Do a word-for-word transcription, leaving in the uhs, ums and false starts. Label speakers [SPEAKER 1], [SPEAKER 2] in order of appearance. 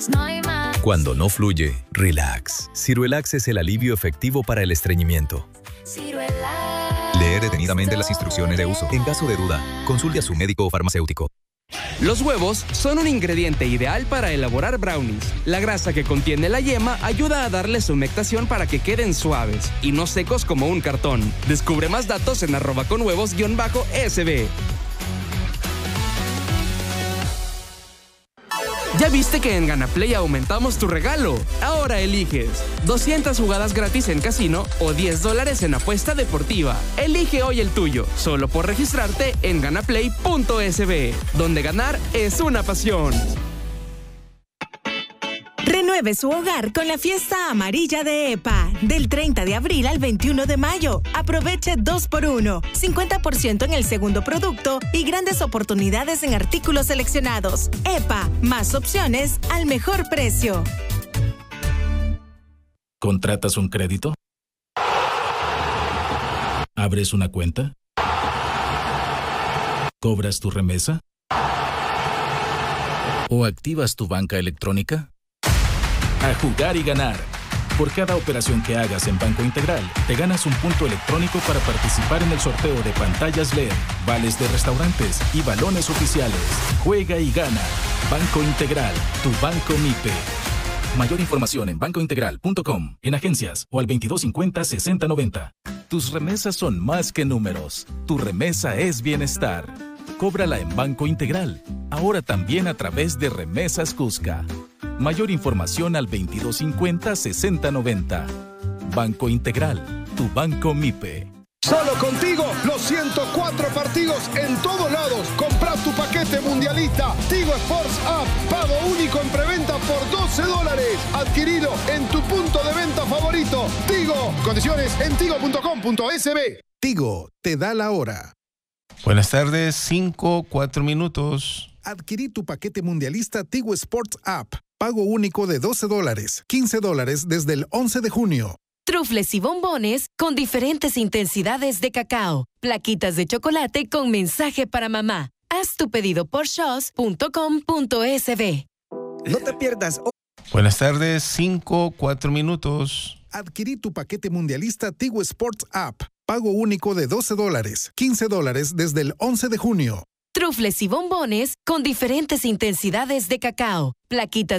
[SPEAKER 1] no hay más.
[SPEAKER 2] Cuando no fluye, relax. Ciruelax es el alivio efectivo para el estreñimiento.
[SPEAKER 1] Ciruelax.
[SPEAKER 2] Lee detenidamente las instrucciones de uso. En caso de duda, consulte a su médico o farmacéutico.
[SPEAKER 3] Los huevos son un ingrediente ideal para elaborar brownies. La grasa que contiene la yema ayuda a darles humectación para que queden suaves y no secos como un cartón. Descubre más datos en arroba con huevos guión bajo S B. ¿Ya viste que en GanaPlay aumentamos tu regalo? Ahora eliges doscientas jugadas gratis en casino o diez dólares en apuesta deportiva. Elige hoy el tuyo, solo por registrarte en ganaplay punto S B, donde ganar es una pasión.
[SPEAKER 4] Renueve su hogar con la fiesta amarilla de EPA. Del treinta de abril al veintiuno de mayo. Aproveche dos por uno, cincuenta por ciento en el segundo producto y grandes oportunidades en artículos seleccionados. EPA, más opciones al mejor precio.
[SPEAKER 5] ¿Contratas un crédito? ¿Abres una cuenta? ¿Cobras tu remesa? ¿O activas tu banca electrónica? A jugar y ganar. Por cada operación que hagas en Banco Integral, te ganas un punto electrónico para participar en el sorteo de pantallas L E D, vales de restaurantes y balones oficiales. Juega y gana. Banco Integral, tu banco MIPE. Mayor información en banco integral punto com, en agencias o al veintidós cincuenta, sesenta noventa. Tus remesas son más que números. Tu remesa es bienestar. Cóbrala en Banco Integral, ahora también a través de Remesas Cusca. Mayor información al veintidós cincuenta, sesenta noventa. Banco Integral, tu banco MIPE.
[SPEAKER 6] Solo contigo, los ciento cuatro partidos en todos lados. Compra tu paquete mundialista. Tigo Sports App. Pago único en preventa por doce dólares. Adquirido en tu punto de venta favorito. Tigo. Condiciones en tigo punto com punto S B.
[SPEAKER 7] Tigo, te da la hora.
[SPEAKER 8] Buenas tardes, cinco, cuatro minutos.
[SPEAKER 7] Adquirí tu paquete mundialista Tigo Sports App. Pago único de doce dólares, quince dólares desde el once de junio.
[SPEAKER 4] Trufles y bombones con diferentes intensidades de cacao. Plaquitas de chocolate con mensaje para mamá. Haz tu pedido por shos punto com punto S B.
[SPEAKER 9] No te pierdas.
[SPEAKER 8] Buenas tardes, cinco, cuatro minutos.
[SPEAKER 7] Adquirí tu paquete mundialista Tigo Sports App. Pago único de doce dólares, quince dólares desde el once de junio.
[SPEAKER 4] Trufles y bombones con diferentes intensidades de cacao. Plaquitas